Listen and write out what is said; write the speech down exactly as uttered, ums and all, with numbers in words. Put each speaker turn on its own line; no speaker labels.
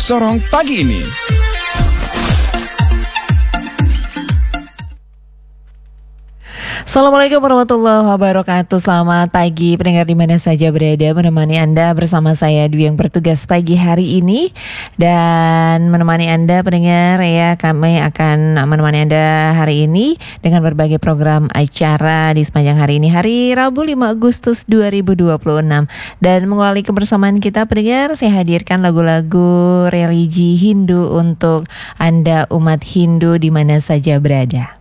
Sorong pagi ini.
Assalamualaikum warahmatullahi wabarakatuh. Selamat pagi pendengar di mana saja berada, menemani Anda bersama saya Dwi yang bertugas pagi hari ini. Dan menemani Anda pendengar ya, kami akan menemani Anda hari ini dengan berbagai program acara di sepanjang hari ini, hari Rabu lima Agustus dua ribu dua puluh enam. Dan mengawali kebersamaan kita pendengar, saya hadirkan lagu-lagu religi Hindu untuk Anda umat Hindu di mana saja berada.